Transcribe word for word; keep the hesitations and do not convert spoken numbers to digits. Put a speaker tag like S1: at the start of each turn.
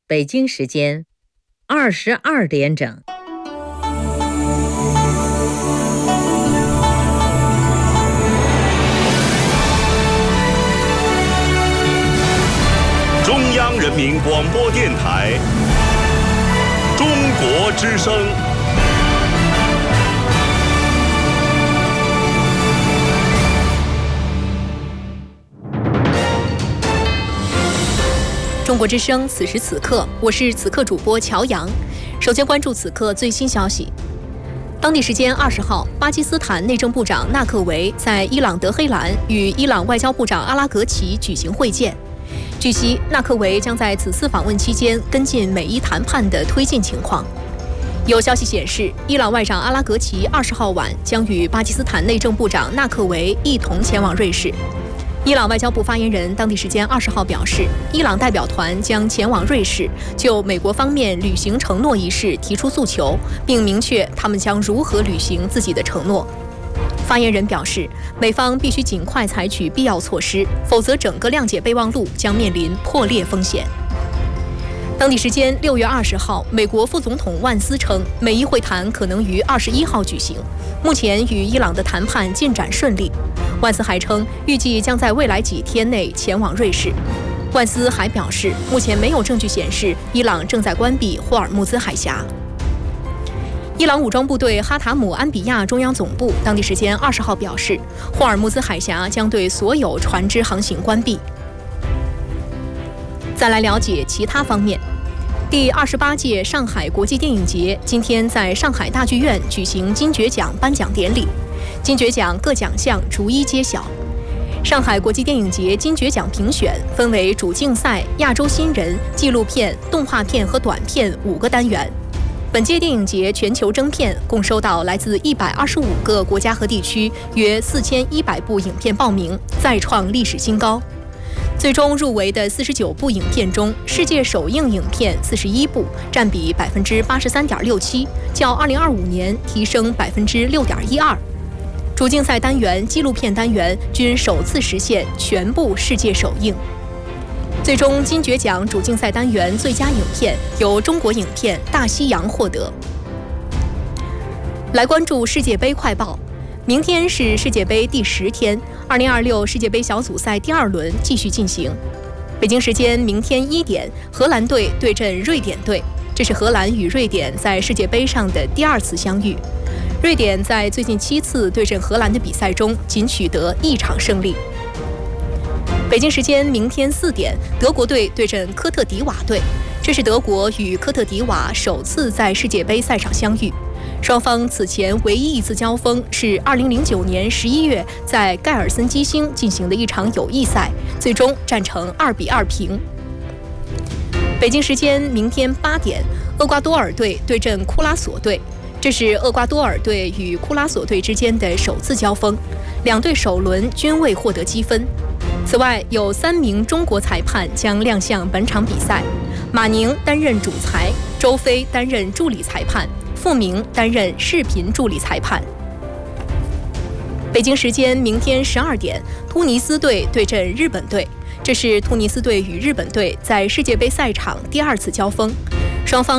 S1: 北京时间二十二点整。
S2: 中央人民广播电台中国之声。
S3: 中国之声，此时此刻，我是此刻主播乔阳。首先关注此刻最新消息。当地时间二十号，巴基斯坦内政部长纳克维在伊朗德黑兰与伊朗外交部长阿拉格齐举行会见。据悉，纳克维将在此次访问期间跟进美伊谈判的推进情况。有消息显示，伊朗外长阿拉格齐二十号晚将与巴基斯坦内政部长纳克维一同前往瑞士。伊朗外交部发言人当地时间二十号表示，伊朗代表团将前往瑞士，就美国方面履行承诺一事提出诉求，并明确他们将如何履行自己的承诺。发言人表示，美方必须尽快采取必要措施，否则整个谅解备忘录将面临破裂风险。当地时间六月二十号，美国副总统万斯称，美伊会谈可能于二十一号举行。目前与伊朗的谈判进展顺利。万斯还称，预计将在未来几天内前往瑞士。万斯还表示，目前没有证据显示伊朗正在关闭霍尔木兹海峡。伊朗武装部队哈塔姆安比亚中央总部当地时间二十号表示，霍尔木兹海峡将对所有船只航行关闭。再来了解其他方面。第二十八届上海国际电影节今天在上海大剧院举行金爵奖颁奖典礼，金爵奖各奖项逐一揭晓。上海国际电影节金爵奖评选分为主竞赛、亚洲新人、纪录片、动画片和短片五个单元。本届电影节全球征片共收到来自一百二十五个国家和地区约四千一百部影片报名，再创历史新高。最终入围的四十九部影片中，世界首映影片四十一部，占比百分之八十三点六七，较二零二五年提升百分之六点一二。主竞赛单元、纪录片单元均首次实现全部世界首映。最终金爵奖主竞赛单元最佳影片由中国影片《大西洋》获得。来关注世界杯快报。明天是世界杯第十天，二零二六世界杯小组赛第二轮继续进行。北京时间明天一点，荷兰队对阵瑞典队，这是荷兰与瑞典在世界杯上的第二次相遇。瑞典在最近七次对阵荷兰的比赛中仅取得一场胜利。北京时间明天四点，德国队对阵科特迪瓦队，这是德国与科特迪瓦首次在世界杯赛场相遇。双方此前唯一一次交锋是二零零九年十一月在盖尔森基兴进行的一场友谊赛，最终战成二比二平。北京时间明天八点，厄瓜多尔队对阵库拉索队，这是厄瓜多尔队与库拉索队之间的首次交锋，两队首轮均未获得积分。此外，有三名中国裁判将亮相本场比赛，马宁担任主裁，周飞担任助理裁判，傅明担任视频助理裁判。北京时间明天十二点，突尼斯队对阵日本队，这是突尼斯队与日本队在世界杯赛场第二次交锋，双方